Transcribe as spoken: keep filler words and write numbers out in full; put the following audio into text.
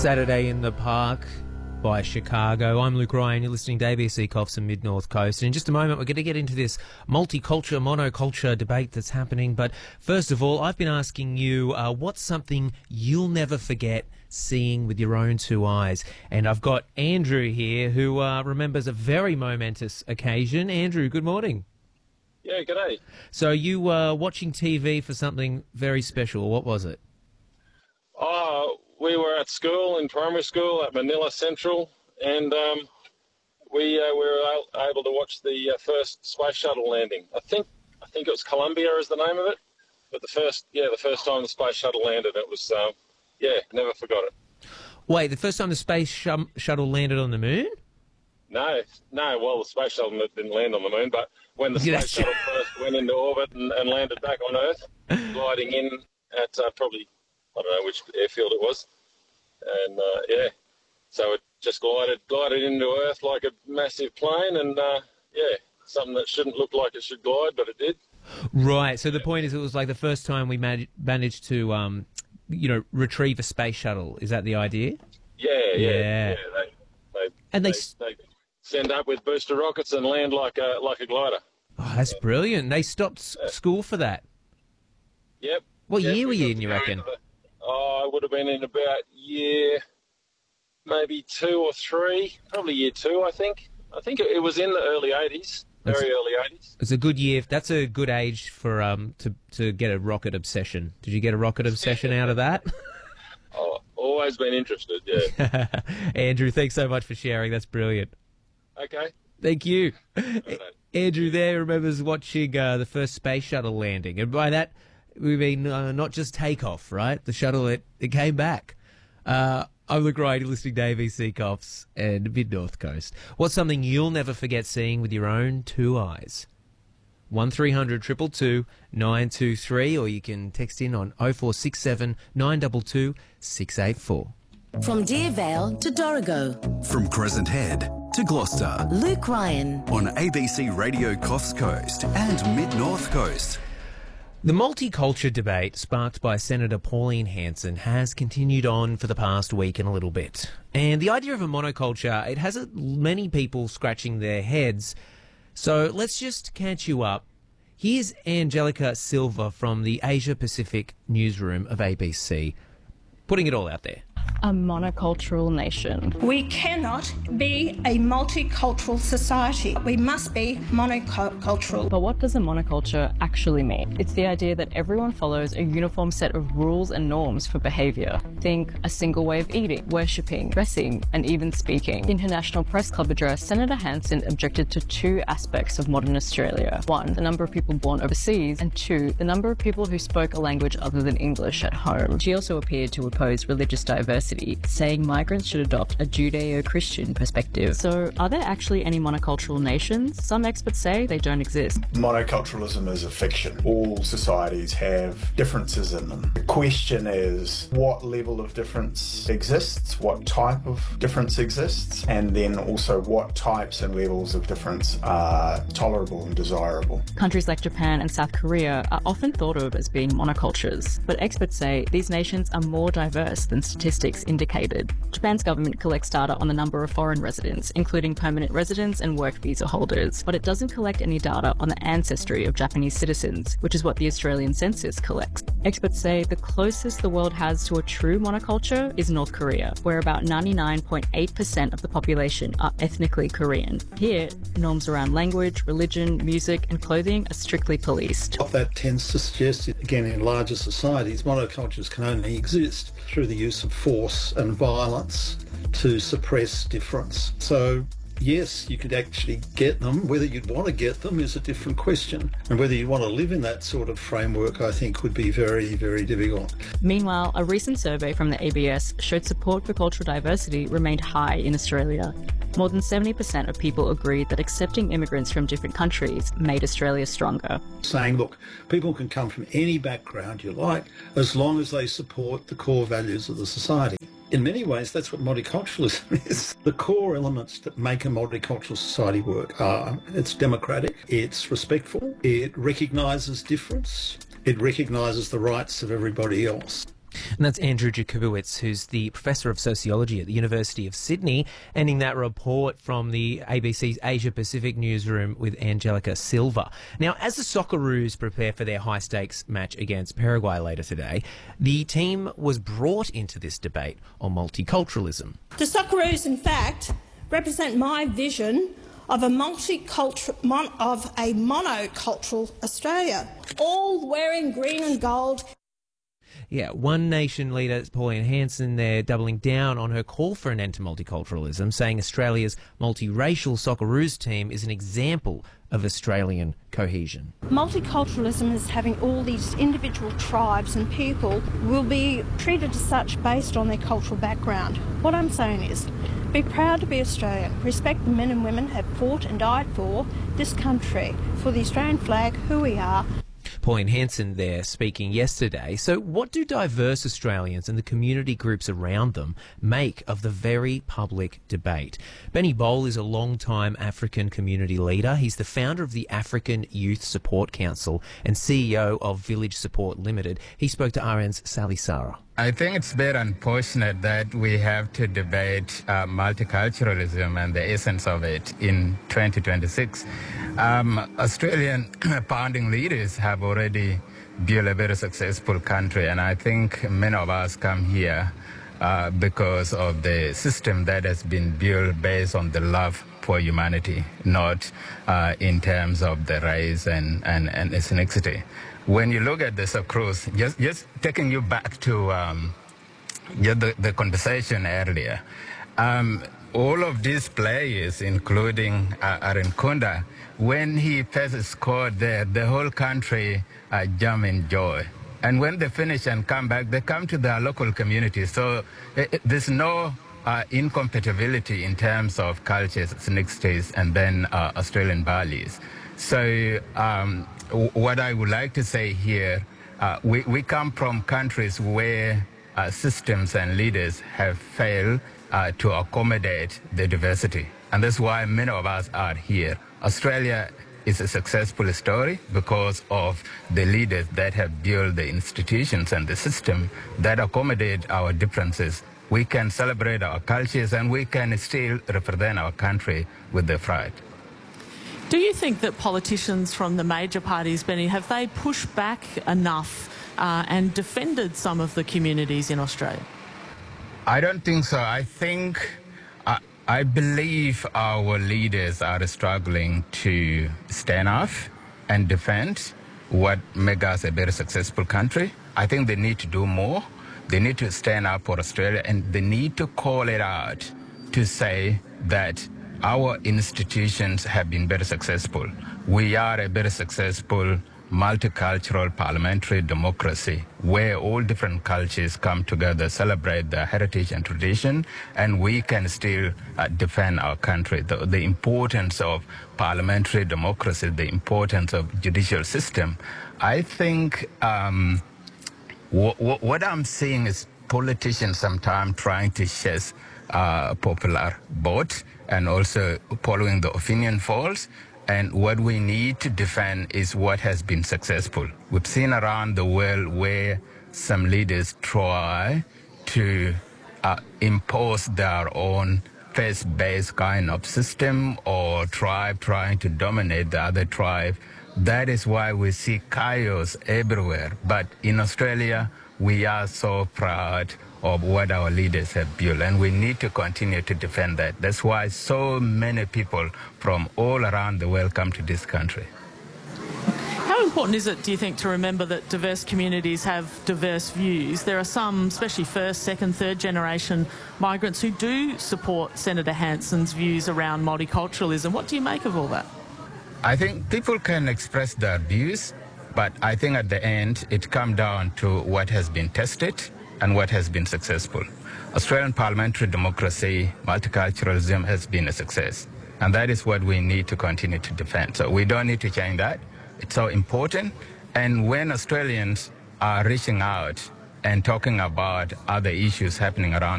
Saturday in the Park by Chicago. I'm Luke Ryan. You're listening to A B C Coffs and Mid North Coast. And in just a moment, we're going to get into this multicultural, monoculture debate that's happening. But first of all, I've been asking you, uh, what's something you'll never forget seeing with your own two eyes? And I've got Andrew here, who uh, remembers a very momentous occasion. Andrew, good morning. Yeah, g'day. So you were watching T V for something very special. What was it? Oh, we were at school, in primary school at Manila Central, and um, we uh, were able to watch the uh, first space shuttle landing. I think I think it was Columbia is the name of it, but the first yeah the first time the space shuttle landed, it was um, yeah never forgot it. Wait, the first time the space sh- shuttle landed on the moon? No, no. Well, the space shuttle didn't land on the moon, but when the space Yes. shuttle first went into orbit and, and landed back on Earth, gliding in at uh, probably I don't know which airfield it was, and uh, yeah, so it just glided glided into Earth like a massive plane, and uh, yeah, something that shouldn't look like it should glide, but it did. Right. So the point is, it was like the first time we man- managed to, um, you know, retrieve a space shuttle. Is that the idea? Yeah, yeah, Yeah. yeah. They, they, And they they, s- they send up with booster rockets and land like a like a glider. Oh, that's brilliant. They stopped s- school for that. Yep. What Yep, year were we you got in, to you go reckon? into the- Oh, I would have been in about year, maybe two or three, probably year two, I think. I think it, it was in the early eighties, very That's- early eighties. It's a good year. That's a good age for um to to get a rocket obsession. Did you get a rocket obsession out of that? Oh, always been interested, yeah. Andrew, thanks so much for sharing. That's brilliant. Okay. Thank you. Right. Andrew there remembers watching uh, the first space shuttle landing. And by that, we mean uh, not just takeoff, right? The shuttle, it, it came back. Uh, I'm Luke Ryan, you're listening to A B C Coffs and Mid North Coast. What's something you'll never forget seeing with your own two eyes? one three hundred two two two nine two three, or you can text in on oh four six seven nine two two six eight four. From Deervale to Dorrigo, From Crescent Head to Gloucester Luke Ryan. on A B C Radio Coffs Coast and Mid North Coast. The multicultural debate sparked by Senator Pauline Hanson has continued on for the past week and a little bit. And the idea of a monoculture, it has a, many people scratching their heads. So let's just catch you up. Here's Angelica Silva from the Asia Pacific newsroom of A B C, putting it all out there. A monocultural nation. We cannot be a multicultural society. We must be monocultural. But what does a monoculture actually mean? It's the idea that everyone follows a uniform set of rules and norms for behaviour. Think a single way of eating, worshipping, dressing, and even speaking. International Press Club address, Senator Hanson objected to two aspects of modern Australia. One, the number of people born overseas, and two, the number of people who spoke a language other than English at home. She also appeared to oppose religious diversity, saying migrants should adopt a Judeo-Christian perspective. So, are there actually any monocultural nations? Some experts say they don't exist. Monoculturalism is a fiction. All societies have differences in them. The question is what level of difference exists, what type of difference exists, and then also what types and levels of difference are tolerable and desirable. Countries like Japan and South Korea are often thought of as being monocultures, but experts say these nations are more diverse than statistics indicated. Japan's government collects data on the number of foreign residents, including permanent residents and work visa holders, but it doesn't collect any data on the ancestry of Japanese citizens, which is what the Australian census collects. Experts say the closest the world has to a true monoculture is North Korea, where about ninety-nine point eight percent of the population are ethnically Korean. Here, norms around language, religion, music, and clothing are strictly policed. What that tends to suggest, again, in larger societies, monocultures can only exist through the use of force and violence to suppress difference. So, yes, you could actually get them. Whether you'd want to get them is a different question. And whether you want to live in that sort of framework, I think, would be very, very difficult. Meanwhile, a recent survey from the A B S showed support for cultural diversity remained high in Australia. More than seventy percent of people agreed that accepting immigrants from different countries made Australia stronger. Saying, look, people can come from any background you like, as long as they support the core values of the society. In many ways, that's what multiculturalism is. The core elements that make a multicultural society work are it's democratic, it's respectful, it recognises difference, it recognises the rights of everybody else. And that's Andrew Jakubowicz, who's the Professor of Sociology at the University of Sydney, ending that report from the A B C's Asia Pacific newsroom with Angelica Silva. Now, as the Socceroos prepare for their high-stakes match against Paraguay later today, the team was brought into this debate on multiculturalism. The Socceroos, in fact, represent my vision of a multicultural, mon- of a monocultural Australia, all wearing green and gold. Yeah, One Nation leader Pauline Hanson there doubling down on her call for an end to multiculturalism, saying Australia's multiracial Socceroos team is an example of Australian cohesion. Multiculturalism is having all these individual tribes and people will be treated as such based on their cultural background. What I'm saying is, be proud to be Australian. Respect the men and women who have fought and died for this country, for the Australian flag, who we are. Pauline Hanson there speaking yesterday. So what do diverse Australians and the community groups around them make of the very public debate? Benny Bowl is a long-time African community leader. He's the founder of the African Youth Support Council and C E O of Village Support Limited. He spoke to R N's Sally Sarah. I think it's very unfortunate that we have to debate uh, multiculturalism and the essence of it in twenty twenty-six. Um, Australian founding leaders have already built a very successful country, and I think many of us come here uh, because of the system that has been built based on the love for humanity, not uh, in terms of the race and, and, and ethnicity. When you look at the Socceroos, just, just taking you back to um, just the, the conversation earlier, um, all of these players, including uh, Aaron Kunda, when he first scored there, the whole country uh, jumped in joy. And when they finish and come back, they come to their local community. So it, it, there's no uh, incompatibility in terms of cultures, ethnicities, and then uh, Australian values. So um, what I would like to say here, uh, we, we come from countries where uh, systems and leaders have failed uh, to accommodate the diversity. And that's why many of us are here. Australia is a successful story because of the leaders that have built the institutions and the system that accommodate our differences. We can celebrate our cultures and we can still represent our country with the pride. Do you think that politicians from the major parties, Benny, have they pushed back enough uh, and defended some of the communities in Australia? I don't think so. I think, uh, I believe our leaders are struggling to stand up and defend what makes us a very successful country. I think they need to do more. They need to stand up for Australia and they need to call it out to say that our institutions have been very successful. We are a very successful multicultural parliamentary democracy where all different cultures come together, celebrate their heritage and tradition, and we can still uh, defend our country. The, the importance of parliamentary democracy, the importance of judicial system. I think um, w- w- what I'm seeing is politicians sometimes trying to chase uh, popular vote and also following the opinion polls. And what we need to defend is what has been successful. We've seen around the world where some leaders try to uh, impose their own faith-based kind of system or tribe trying to dominate the other tribe. That is why we see chaos everywhere. But in Australia, we are so proud of what our leaders have built, and we need to continue to defend that. That's why so many people from all around the world come to this country. How important is it, do you think, to remember that diverse communities have diverse views? There are some, especially first, second, third generation migrants who do support Senator Hanson's views around multiculturalism. What do you make of all that? I think people can express their views, but I think at the end it comes down to what has been tested and what has been successful. Australian parliamentary democracy, multiculturalism has been a success. And that is what we need to continue to defend. So we don't need to change that. It's so important. And when Australians are reaching out and talking about other issues happening around